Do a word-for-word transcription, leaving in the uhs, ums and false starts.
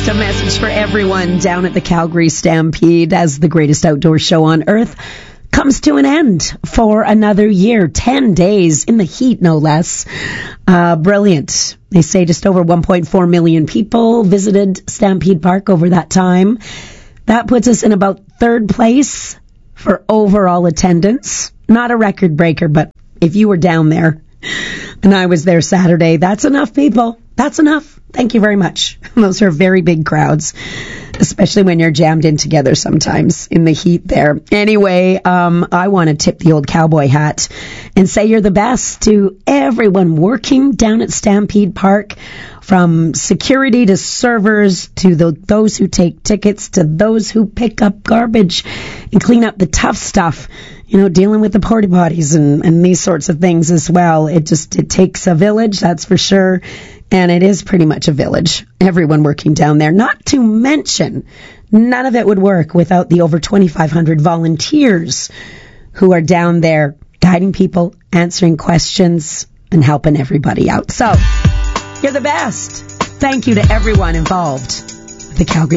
Just a message for everyone down at the Calgary Stampede as the greatest outdoor show on earth comes to an end for another year. Ten days in the heat, no less. Uh, brilliant. They say just over one point four million people visited Stampede Park over that time. That puts us in about third place for overall attendance. Not a record breaker, but if you were down there and I was there Saturday, that's enough, people. That's enough. Thank you very much. Those are very big crowds, especially when you're jammed in together sometimes in the heat there. Anyway, um, I want to tip the old cowboy hat and say you're the best to everyone working down at Stampede Park, from security to servers to the, those who take tickets to those who pick up garbage and clean up the tough stuff. You know, dealing with the porta potties and, and these sorts of things as well. It just, it takes a village, that's for sure. And it is pretty much a village. Everyone working down there. Not to mention, none of it would work without the over twenty-five hundred volunteers who are down there guiding people, answering questions, and helping everybody out. So, you're the best. Thank you to everyone involved. The Calgary